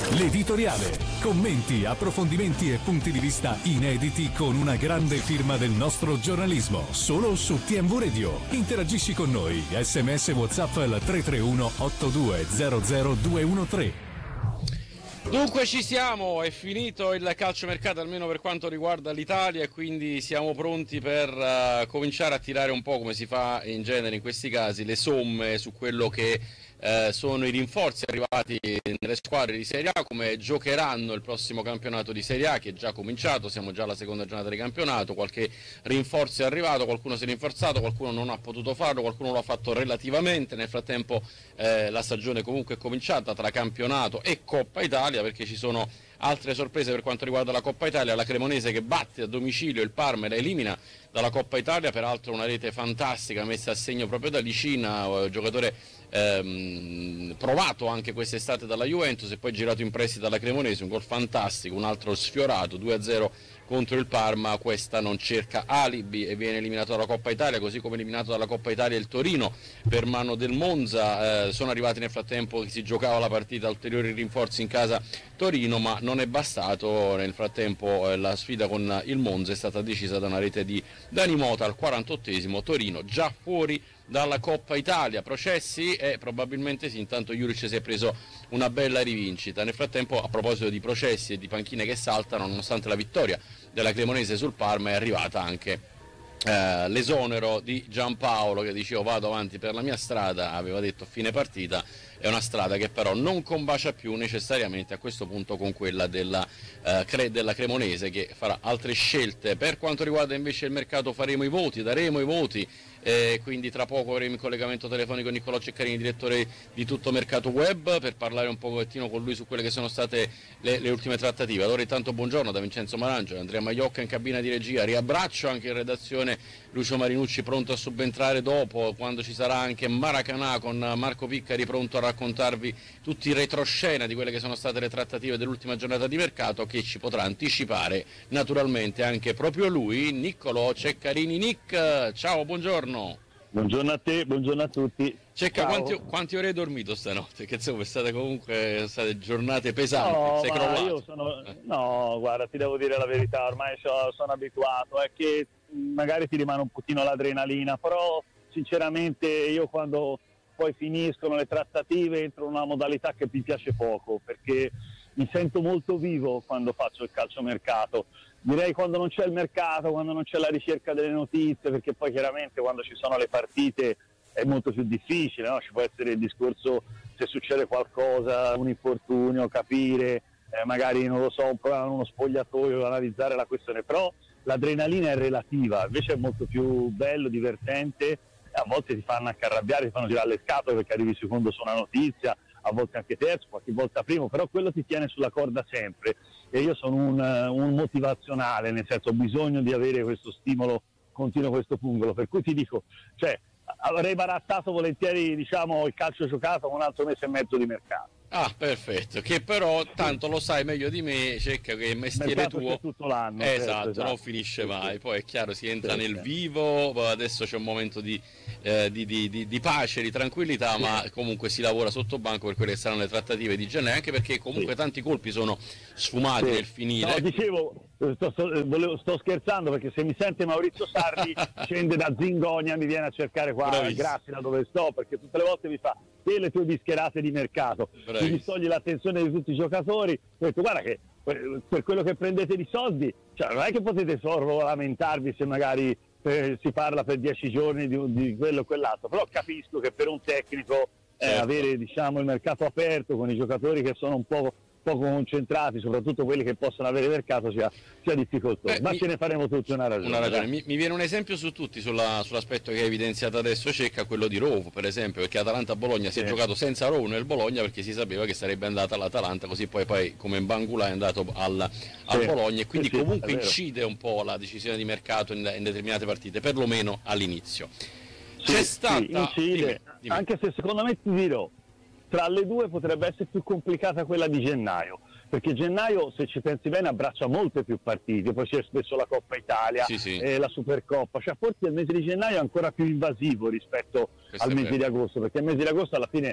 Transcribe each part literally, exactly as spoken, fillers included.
L'editoriale. Commenti, approfondimenti e punti di vista inediti con una grande firma del nostro giornalismo. Solo su T M V Radio. Interagisci con noi. Sms WhatsApp al tre tre uno otto due zero zero due uno tre. Dunque ci siamo, è finito il calciomercato almeno per quanto riguarda l'Italia e quindi siamo pronti per uh, cominciare a tirare un po', come si fa in genere in questi casi, le somme su quello che uh, sono i rinforzi arrivati nelle squadre di Serie A, come giocheranno il prossimo campionato di Serie A che è già cominciato, siamo già alla seconda giornata di campionato, qualche rinforzo è arrivato, qualcuno si è rinforzato, qualcuno non ha potuto farlo, qualcuno lo ha fatto relativamente, nel frattempo eh, la stagione comunque è cominciata tra campionato e Coppa Italia, perché ci sono altre sorprese per quanto riguarda la Coppa Italia. La Cremonese che batte a domicilio il Parma e la elimina dalla Coppa Italia, peraltro una rete fantastica messa a segno proprio da Licina, giocatore ehm, provato anche quest'estate dalla Juventus e poi girato in prestito dalla Cremonese, un gol fantastico, un altro sfiorato, due a zero contro il Parma. Questa non cerca alibi e viene eliminato dalla Coppa Italia, così come eliminato dalla Coppa Italia il Torino per mano del Monza. Eh, sono arrivati nel frattempo che si giocava la partita ulteriori rinforzi in casa Torino, ma non è bastato. Nel frattempo eh, la sfida con il Monza è stata decisa da una rete di Dani Mota al quarantottesimo. Torino già fuori dalla Coppa Italia, processi e probabilmente sì, intanto Juric si è preso una bella rivincita. Nel frattempo, a proposito di processi e di panchine che saltano, nonostante la vittoria della Cremonese sul Parma, è arrivata anche eh, l'esonero di Giampaolo, che dicevo vado avanti per la mia strada, aveva detto a fine partita. È una strada che però non combacia più necessariamente a questo punto con quella della, eh, Cre- della Cremonese, che farà altre scelte. Per quanto riguarda invece il mercato faremo i voti, daremo i voti, eh, quindi tra poco avremo in collegamento telefonico con Niccolò Ceccarini, direttore di Tutto Mercato Web, per parlare un pochettino con lui su quelle che sono state le, le ultime trattative. Allora intanto buongiorno da Vincenzo Marangio, Andrea Maiocca in cabina di regia, riabbraccio anche in redazione Lucio Marinucci pronto a subentrare dopo, quando ci sarà anche Maracanà con Marco Piccari pronto a raccontarvi tutti i retroscena di quelle che sono state le trattative dell'ultima giornata di mercato, che ci potrà anticipare naturalmente anche proprio lui, Niccolò Ceccarini. Nick, ciao, buongiorno. Buongiorno a te, buongiorno a tutti. Cecca, quanti, quanti ore hai dormito stanotte? Che insomma, è state comunque state giornate pesanti. No, sei ma crollato. io sono, no, guarda, ti devo dire la verità, ormai so, sono abituato, è che magari ti rimane un pochino l'adrenalina, però sinceramente io quando poi finiscono le trattative entro in una modalità che mi piace poco, perché mi sento molto vivo quando faccio il calciomercato. Direi quando non c'è il mercato, quando non c'è la ricerca delle notizie, perché poi chiaramente quando ci sono le partite è molto più difficile, no? Ci può essere il discorso se succede qualcosa, un infortunio, capire, eh, magari non lo so, un po' uno spogliatoio, analizzare la questione, però l'adrenalina è relativa, invece è molto più bello, divertente, a volte ti fanno anche arrabbiare, ti fanno girare le scatole perché arrivi secondo su una notizia, a volte anche terzo, qualche volta primo, però quello ti tiene sulla corda sempre. E io sono un, un motivazionale, nel senso ho bisogno di avere questo stimolo continuo, questo pungolo, per cui ti dico, cioè avrei barattato volentieri, diciamo, il calcio giocato con un altro mese e mezzo di mercato. Ah, perfetto, che però tanto lo sai meglio di me, Cecca, che il mestiere mercato tuo c'è tutto l'anno, esatto, certo, esatto, non finisce mai, sì, poi è chiaro si entra sì, nel sì. vivo, adesso c'è un momento di, eh, di, di, di, di pace, di tranquillità, sì. Ma comunque si lavora sotto banco per quelle che saranno le trattative di gennaio, anche perché comunque sì. Tanti colpi sono sfumati sì. Nel finire. No, dicevo, sto, sto, volevo, sto scherzando, perché se mi sente Maurizio Sarri scende da Zingonia, mi viene a cercare qua a Grassi, da dove sto, perché tutte le volte mi fa te le tue bischerate di mercato, ti distogli l'attenzione di tutti i giocatori. Ho detto guarda che per quello che prendete di soldi, cioè non è che potete solo lamentarvi se magari eh, si parla per dieci giorni di, di quello o quell'altro, però capisco che per un tecnico eh, certo. avere, diciamo, il mercato aperto con i giocatori che sono un po' poco concentrati, soprattutto quelli che possono avere mercato, sia, sia difficoltoso. Beh, ma mi, ce ne faremo tutti una ragione. Una ragione. Mi, mi viene un esempio su tutti sulla, sull'aspetto che hai evidenziato adesso, Cecca, quello di Rovo, per esempio, perché Atalanta-Bologna sì. Si è giocato senza Rovo nel Bologna perché si sapeva che sarebbe andata all'Atalanta, così poi, poi come Bangula è andato al, al sì. Bologna, e quindi sì, comunque incide un po' la decisione di mercato in, in determinate partite, perlomeno all'inizio. Sì, C'è stata... Sì, incide, dimmi, dimmi. Anche se secondo me ti dirò, tra le due potrebbe essere più complicata quella di gennaio, perché gennaio, se ci pensi bene, abbraccia molte più partite, poi c'è spesso la Coppa Italia, sì, sì. Eh, la Supercoppa, cioè forse il mese di gennaio è ancora più invasivo rispetto Questo al mese di agosto, perché il mese di agosto alla fine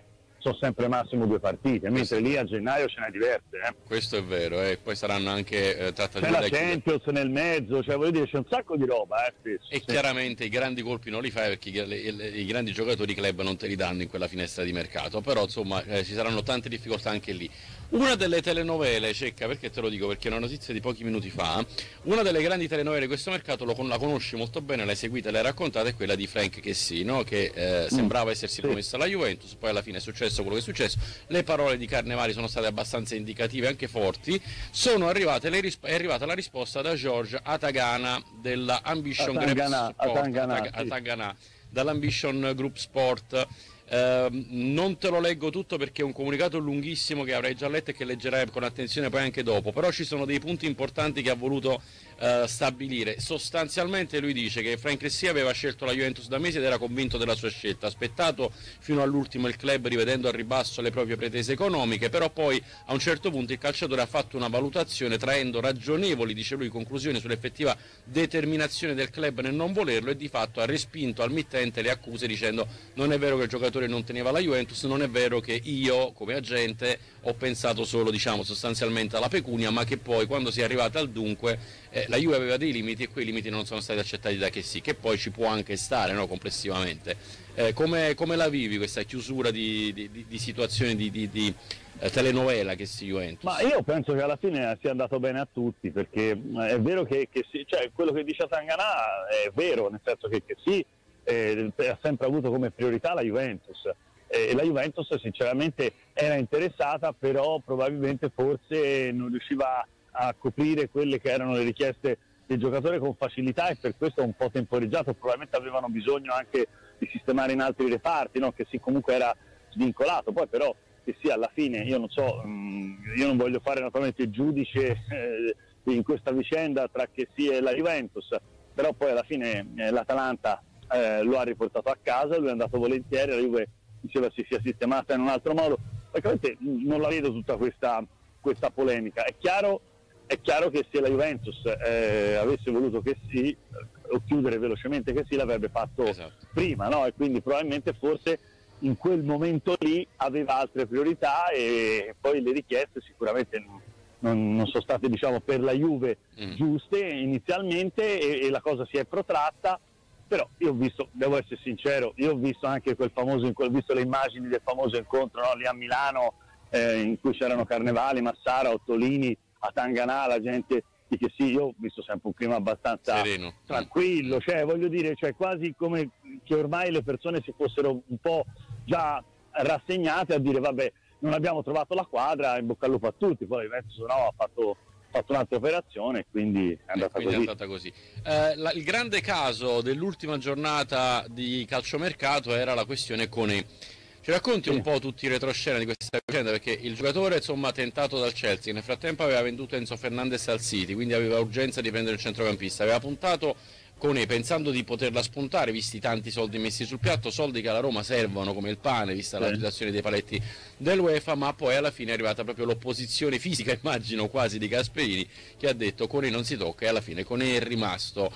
sono sempre massimo due partite, mentre lì a gennaio ce n'è diverse. Eh. Questo è vero, e eh. poi saranno anche eh, trattative c'è la Champions nel mezzo, cioè voglio dire, c'è un sacco di roba. Eh, spesso, e sì. Chiaramente i grandi colpi non li fai perché i, i, i grandi giocatori club non te li danno in quella finestra di mercato, però insomma eh, ci saranno tante difficoltà anche lì. Una delle telenovele, Cecca, perché te lo dico? Perché è una notizia di pochi minuti fa, una delle grandi telenovele di questo mercato, lo, la conosci molto bene, l'hai seguita, l'hai raccontata, è quella di Frank Kessie, no? Che eh, sembrava essersi sì. promesso alla Juventus, poi alla fine è successo quello che è successo, le parole di Carnevali sono state abbastanza indicative, anche forti, sono arrivate le risp- è arrivata la risposta da George Atagana della Ambition Atangana, Group Sport, Atangana, Atag- sì. Atangana, dall'Ambition Group Sport. Uh, non te lo leggo tutto perché è un comunicato lunghissimo che avrai già letto e che leggerai con attenzione poi anche dopo, però ci sono dei punti importanti che ha voluto uh, stabilire. Sostanzialmente lui dice che Frank Kessie aveva scelto la Juventus da mesi ed era convinto della sua scelta, ha aspettato fino all'ultimo il club rivedendo al ribasso le proprie pretese economiche, però poi a un certo punto il calciatore ha fatto una valutazione traendo ragionevoli, dice lui, conclusioni sull'effettiva determinazione del club nel non volerlo e di fatto ha respinto al mittente le accuse dicendo non è vero che il giocatore non teneva la Juventus, non è vero che io come agente ho pensato solo, diciamo, sostanzialmente alla pecunia, ma che poi quando si è arrivata al dunque eh, la Juve aveva dei limiti e quei limiti non sono stati accettati da Kessie, che poi ci può anche stare, no, complessivamente. Eh, come, come la vivi questa chiusura di, di, di, di situazioni di, di, di eh, telenovela Kessie Juventus? Ma io penso che alla fine sia andato bene a tutti, perché è vero che, che sì, cioè, quello che dice Atangana è vero, nel senso che, che sì, Eh, ha sempre avuto come priorità la Juventus e eh, la Juventus sinceramente era interessata, però probabilmente forse non riusciva a coprire quelle che erano le richieste del giocatore con facilità e per questo un po' temporeggiato, probabilmente avevano bisogno anche di sistemare in altri reparti, no? Che sì, comunque era svincolato, poi però che sì, alla fine io non so, mh, io non voglio fare naturalmente il giudice eh, in questa vicenda tra che sì e la Juventus, però poi alla fine eh, l'Atalanta Eh, lo ha riportato a casa, lui è andato volentieri, la Juve diceva si sia sistemata in un altro modo, praticamente non la vedo tutta questa, questa polemica. È chiaro, è chiaro che se la Juventus eh, avesse voluto che sì, o chiudere velocemente che sì, l'avrebbe fatto esatto. prima, no? E quindi probabilmente forse in quel momento lì aveva altre priorità e poi le richieste sicuramente non, non sono state, diciamo, per la Juve mm. giuste inizialmente e, e la cosa si è protratta. Però io ho visto, devo essere sincero, io ho visto anche quel famoso, ho visto le immagini del famoso incontro, no, lì a Milano eh, in cui c'erano Carnevali, Massara, Ottolini, Atangana, la gente di che sì, io ho visto sempre un clima abbastanza sereno, tranquillo, cioè voglio dire, cioè quasi come che ormai le persone si fossero un po' già rassegnate a dire vabbè non abbiamo trovato la quadra, in bocca al lupo a tutti, poi Juventus no, ha fatto fatto un'altra operazione, quindi è andata quindi così. È andata così. Eh, la, il grande caso dell'ultima giornata di calciomercato era la questione Koné. Ci racconti sì. un po' tutti i retroscena di questa vicenda, perché il giocatore insomma tentato dal Chelsea, nel frattempo aveva venduto Enzo Fernandez al City, quindi aveva urgenza di prendere il centrocampista, aveva puntato Koné pensando di poterla spuntare visti tanti soldi messi sul piatto, soldi che alla Roma servono come il pane vista la situazione dei paletti dell'UEFA, ma poi alla fine è arrivata proprio l'opposizione fisica, immagino quasi, di Gasperini, che ha detto Koné non si tocca e alla fine Koné è rimasto.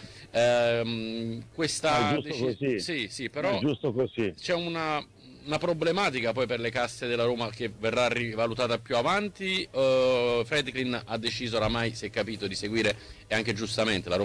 Ehm, questa è giusto così. Sì, sì, però è giusto così. C'è una una problematica poi per le casse della Roma che verrà rivalutata più avanti. uh, Friedkin ha deciso oramai, si è capito, di seguire, e anche giustamente, la Roma